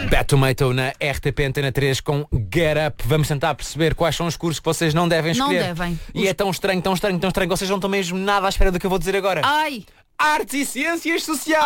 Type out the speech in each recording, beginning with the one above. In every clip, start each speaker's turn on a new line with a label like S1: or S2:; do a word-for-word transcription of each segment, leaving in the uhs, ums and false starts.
S1: Bad Tomato na R T P Antena três com Get Up. Vamos tentar perceber quais são os cursos que vocês não devem escolher.
S2: Não devem.
S1: E
S2: Os...
S1: é tão estranho, tão estranho, tão estranho. Vocês não estão mesmo nada à espera do que eu vou dizer agora.
S2: Ai!
S1: Artes e Ciências Sociais!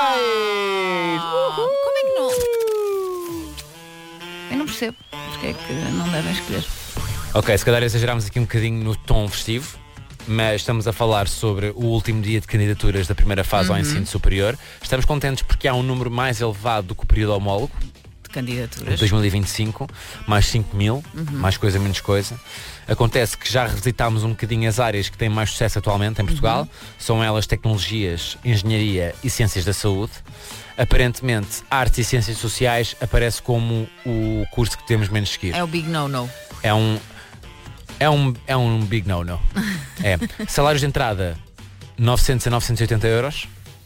S2: Ah, como é que não? Eu não percebo. Porque é que não devem escolher?
S1: Ok, se calhar exagerámos aqui um bocadinho no tom festivo, mas estamos a falar sobre o último dia de candidaturas da primeira fase
S2: uhum.
S1: ao ensino superior. Estamos contentes porque há um número mais elevado do que o período homólogo.
S2: De candidaturas.
S1: dois mil e vinte e cinco, mais cinco mil, uhum. mais coisa, menos coisa. Acontece que já revisitámos um bocadinho as áreas que têm mais sucesso atualmente em Portugal. Uhum. São elas tecnologias, engenharia e ciências da saúde. Aparentemente, artes e ciências sociais aparece como o curso que temos menos seguir.
S2: É o big no-no.
S1: É um... É um, é um big no-no. É. Salários de entrada novecentos a novecentos e oitenta euros.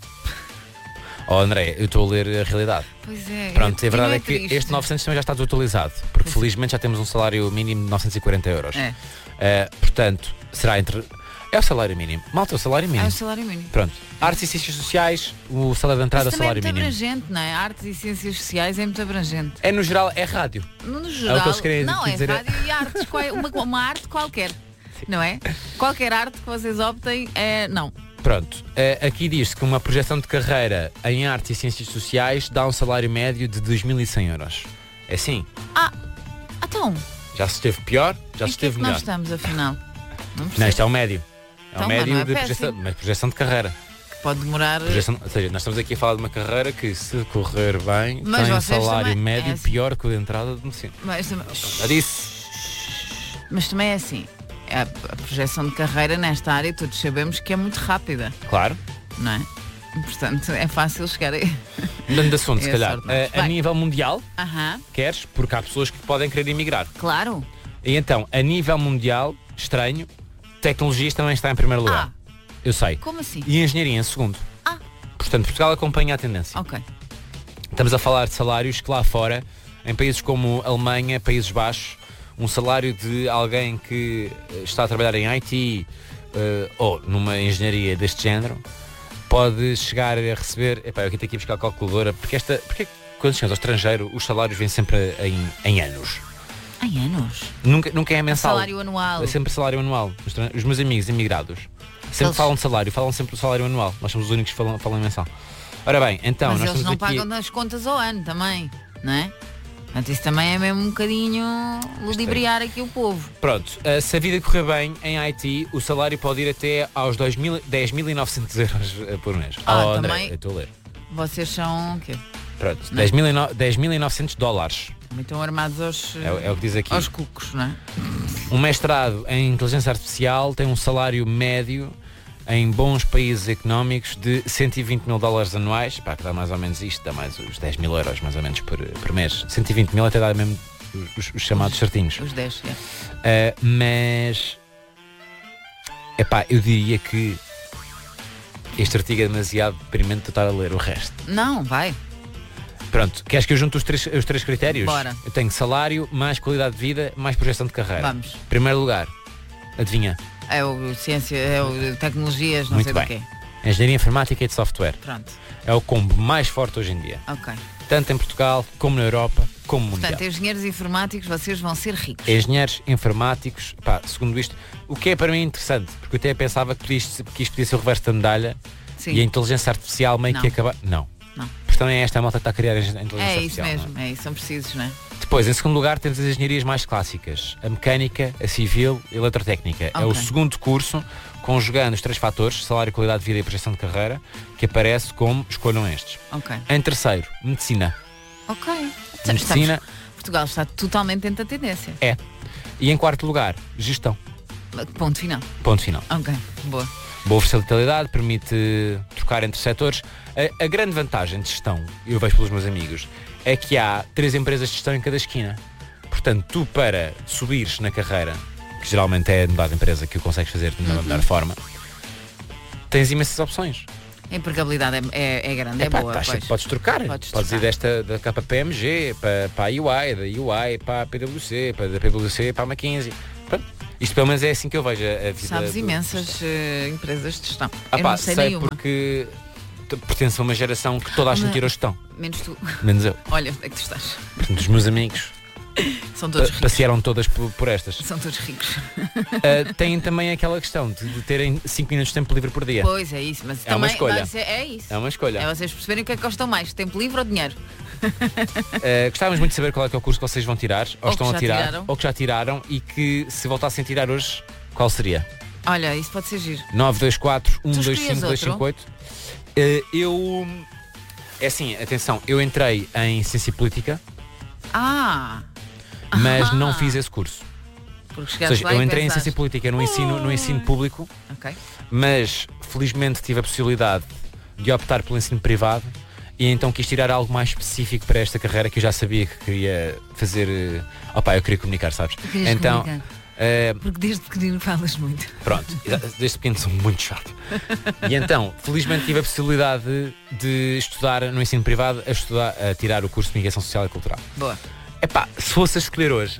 S1: Oh André, eu estou a ler a realidade.
S2: Pois é.
S1: Pronto, a verdade
S2: é
S1: é que
S2: triste.
S1: este novecentos também já está desatualizado, porque pois felizmente já temos um salário mínimo de novecentos e quarenta euros.
S2: É.
S1: Uh, portanto, será entre... É o salário mínimo. Malta, o salário mínimo.
S2: É o salário mínimo.
S1: Pronto. Artes e ciências sociais, o salário de entrada é o salário mínimo.
S2: É muito abrangente, não é? Artes e ciências sociais é muito abrangente.
S1: É no geral, é rádio.
S2: No geral,
S1: é o que eles querem
S2: não,
S1: dizer.
S2: É rádio e artes, uma, uma arte qualquer. Sim. Não é? Qualquer arte que vocês optem é... Não.
S1: Pronto, aqui diz-se que uma projeção de carreira em artes e ciências sociais dá um salário médio de dois mil e cem euros. É assim?
S2: Ah, então.
S1: Já se esteve pior, já se esteve
S2: que
S1: melhor.
S2: Nós estamos, afinal.
S1: Não, não, isto é o médio. É
S2: então,
S1: o médio
S2: é
S1: de projeção, mas projeção de carreira.
S2: Que pode demorar...
S1: Projeção, ou seja, nós estamos aqui a falar de uma carreira que, se correr bem,
S2: mas
S1: tem um salário
S2: também...
S1: médio
S2: é assim.
S1: pior que o de entrada do ensino.
S2: Mas,
S1: já disse.
S2: Mas também é assim. A, a projeção de carreira nesta área todos sabemos que é muito rápida.
S1: Claro.
S2: Não é? Portanto, é fácil chegar aí.
S1: Mudando de assunto, se
S2: é
S1: calhar. A, a nível mundial,
S2: uh-huh.
S1: queres? Porque há pessoas que podem querer emigrar.
S2: Claro.
S1: E então, a nível mundial, estranho, tecnologias também está em primeiro lugar.
S2: Ah.
S1: Eu sei.
S2: Como assim?
S1: E engenharia em segundo.
S2: Ah.
S1: Portanto, Portugal acompanha a tendência.
S2: Ok.
S1: Estamos a falar de salários que lá fora, em países como Alemanha, Países Baixos, um salário de alguém que está a trabalhar em I T uh, ou numa engenharia deste género pode chegar a receber... Epá, eu aqui tenho que ir buscar a calculadora, porque, esta, porque quando chegamos ao estrangeiro os salários vêm sempre em, em anos.
S2: Em anos?
S1: Nunca, nunca é mensal.
S2: Salário anual.
S1: É sempre salário anual. Os, os meus amigos imigrados sempre eles... falam de salário, falam sempre do salário anual. Nós somos os únicos que falam, falam mensal. Ora bem, então...
S2: Mas
S1: nós
S2: eles não
S1: aqui...
S2: pagam nas contas ao ano também, não é? Portanto, isso também é mesmo um bocadinho ludibriar aqui o povo.
S1: Pronto, uh, se a vida correr bem em I T, o salário pode ir até aos dez mil e novecentos euros por mês.
S2: Ah,
S1: oh,
S2: também.
S1: André, eu estou a ler.
S2: Vocês são o quê?
S1: Pronto, dez mil e novecentos dólares.
S2: Estão armados aos,
S1: é, é o que diz aqui.
S2: Aos cucos, não é?
S1: Um mestrado em inteligência artificial tem um salário médio em bons países económicos de cento e vinte mil dólares anuais, pá, que dá mais ou menos isto, dá mais os dez mil euros mais ou menos por, por mês. cento e vinte mil até dá mesmo os, os chamados
S2: os,
S1: certinhos.
S2: Os dez, é.
S1: Uh, mas, epá, eu diria que este artigo é demasiado deprimente de estar a ler o resto.
S2: Não, vai.
S1: Pronto, queres que eu junte os três, os três critérios?
S2: Bora.
S1: Eu tenho salário, mais qualidade de vida, mais projeção de carreira.
S2: Vamos.
S1: Primeiro lugar, adivinha?
S2: É o ciência, é o tecnologias, não
S1: Muito
S2: sei
S1: bem.
S2: do quê.
S1: Engenharia informática e de software.
S2: Pronto.
S1: É o combo mais forte hoje em dia.
S2: Ok.
S1: Tanto em Portugal, como na Europa, como mundial.
S2: Portanto, engenheiros informáticos, vocês vão ser ricos.
S1: Engenheiros informáticos, pá, segundo isto, o que é para mim interessante, porque eu até pensava que isto, que isto podia ser o reverso da medalha. Sim. E a inteligência artificial meio
S2: não.
S1: que acaba... Não.
S2: Não.
S1: Porque também é esta a malta que está a criar a inteligência
S2: é
S1: artificial.
S2: É isso mesmo,
S1: não é?
S2: é isso, são precisos, não é?
S1: Depois, em segundo lugar, temos as engenharias mais clássicas. A mecânica, a civil e a eletrotécnica.
S2: Okay.
S1: É o segundo curso, conjugando os três fatores, salário, qualidade de vida e projeção de carreira, que aparece como escolham estes.
S2: Okay.
S1: Em terceiro, medicina.
S2: Ok.
S1: Medicina.
S2: Estamos, Portugal está totalmente dentro da tendência.
S1: É. E em quarto lugar, gestão.
S2: Ponto final.
S1: Ponto final.
S2: Ok, boa.
S1: Boa versatilidade, permite trocar entre setores. A, a grande vantagem de gestão, eu vejo pelos meus amigos, é que há três empresas de gestão em cada esquina. Portanto, tu para subires na carreira, que geralmente é mudar de empresa que o consegues fazer de uma uhum. melhor forma, tens imensas opções.
S2: A empregabilidade é, é, é grande, é,
S1: é pá,
S2: boa.
S1: Podes, podes trocar.
S2: Podes,
S1: podes
S2: trocar.
S1: ir desta da K P M G para, para a U I, da U I para a P W C, para da P W C para a McKinsey. Pronto. Isto pelo menos é assim que eu vejo a vida.
S2: Sabes
S1: do,
S2: imensas uh, empresas de gestão.
S1: Ah,
S2: eu
S1: pá,
S2: não sei,
S1: sei
S2: nenhuma.
S1: Porque t- pertenço a uma geração que toda a gente
S2: Mas-
S1: tirou gestão.
S2: Menos tu.
S1: Menos eu.
S2: Olha, onde é que tu estás?
S1: Portanto, os meus amigos
S2: São todos
S1: pa-
S2: ricos.
S1: passearam todas por, por estas.
S2: São todos ricos.
S1: Uh, têm também aquela questão de, de terem cinco minutos de tempo livre por dia.
S2: Pois é isso, mas
S1: É uma
S2: também
S1: escolha.
S2: mas é, é isso.
S1: É uma escolha.
S2: É vocês perceberem o que é que gostam mais, tempo livre ou dinheiro?
S1: Uh, gostávamos muito de saber qual é que é o curso que vocês vão tirar, ou,
S2: Ou
S1: estão
S2: que
S1: a
S2: já
S1: tirar,
S2: tiraram.
S1: ou que já tiraram, e que se voltassem a tirar hoje, qual seria?
S2: Olha, isso pode ser giro.
S1: nove dois quatro, um
S2: Tu
S1: dois
S2: escolhias
S1: cinco, dois cinco oito. Uh, eu. É assim, atenção, eu entrei em Ciência Política,
S2: Ah!
S1: mas
S2: Ah.
S1: não fiz esse curso.
S2: Porque
S1: Ou
S2: chegaste
S1: seja,
S2: lá
S1: eu
S2: e
S1: entrei em
S2: pensaste,
S1: Ciência Política no ensino, no ensino público,
S2: Ok.
S1: mas felizmente tive a possibilidade de optar pelo ensino privado e então quis tirar algo mais específico para esta carreira que eu já sabia que queria fazer. eh, Opá, eu queria comunicar, sabes?
S2: Tu querias
S1: Então,
S2: comunicar.
S1: eh,
S2: Porque desde pequenino falas muito.
S1: pronto, desde pequeno sou muito chato. E então, felizmente tive a possibilidade de, de estudar no ensino privado, a, estudar, a tirar o curso de Comunicação Social e Cultural.
S2: Boa.
S1: Epá, se fosse a escolher hoje,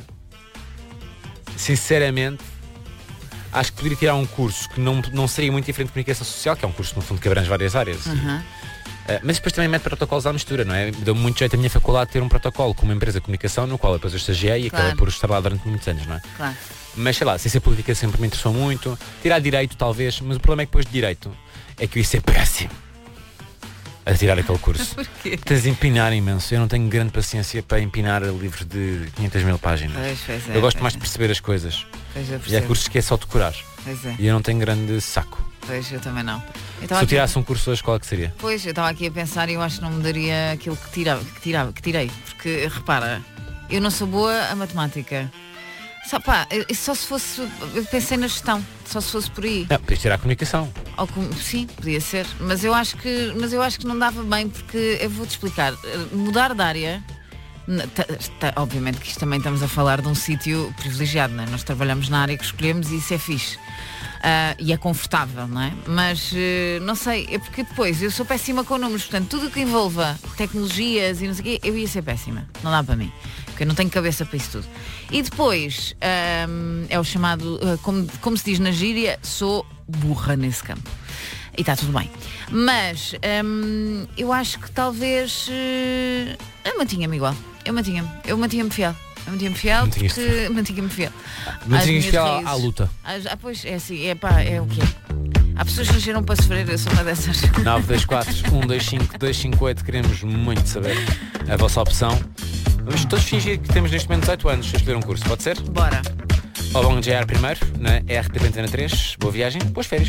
S1: sinceramente, acho que poderia tirar um curso que não, não seria muito diferente de Comunicação Social, que é um curso no fundo que abrange várias áreas.
S2: Aham.
S1: Uh, mas depois também mete protocolos à mistura, não é? Deu muito jeito a minha faculdade ter um protocolo com uma empresa de comunicação, no qual depois eu estagiei e
S2: Claro.
S1: acabei por estar lá durante muitos anos, não é?
S2: Claro.
S1: Mas sei lá, ciência política sempre me interessou muito. Tirar direito, talvez, mas o problema é que depois de direito é que eu ia ser péssimo a tirar aquele curso.
S2: Porquê?
S1: Tens de empinar imenso. Eu não tenho grande paciência para empinar livros de quinhentas mil páginas.
S2: Pois, pois é,
S1: eu gosto
S2: pois
S1: mais de
S2: é.
S1: perceber as coisas.
S2: Pois eu
S1: E há
S2: percebo.
S1: cursos que é só decorar.
S2: Pois é.
S1: E eu não tenho grande saco.
S2: Pois eu também não. Eu
S1: Se
S2: estava
S1: eu
S2: aqui-
S1: tirasse um curso hoje, qual é que seria?
S2: Pois, eu estava aqui a pensar e eu acho que não mudaria aquilo que tirava, que tirava, que tirei. Porque, repara, eu não sou boa a matemática. Só, pá, eu- só se fosse. Eu pensei na gestão, só se fosse por aí.
S1: Não, podias tirar a comunicação.
S2: Ou com- sim, podia ser. Mas eu acho que. Mas eu acho que não dava bem porque eu vou-te explicar. eh, Mudar de área. n- ta- ta- Obviamente que isto também estamos a falar de um sítio privilegiado, não é? Nós trabalhamos na área que escolhemos e isso é fixe. Ah, e é confortável, não é? Mas eh, não sei, é porque depois eu sou péssima com números, portanto, tudo o que envolva tecnologias e não sei o quê, eu ia ser péssima. Não dá para mim, porque eu não tenho cabeça para isso tudo. E depois ahm, é o chamado, ah, como, como se diz na gíria, sou burra nesse campo. E está tudo bem. Mas ahm, eu acho que talvez eh, eu mantinha-me igual. Eu mantinha-me. Eu mantinha-me fiel. Eu mantinha-me fiel
S1: Mantinhas-te
S2: porque mantinha-me fiel.
S1: Mas
S2: Às
S1: tinhas
S2: minhas
S1: fiel à-
S2: raízes.
S1: à luta.
S2: Ah, já, pois é assim, é pá, é o que é. Há pessoas que nasceram para sofrer, eu sou uma dessas.
S1: nove dois quatro, um dois cinco, dois cinco oito. Queremos muito saber a vossa opção. Vamos todos fingir que temos neste momento dezoito anos a escolher um curso, pode ser?
S2: Bora.
S1: Ao longo de J R primeiro, na R T P Antena três. Boa viagem, boas férias.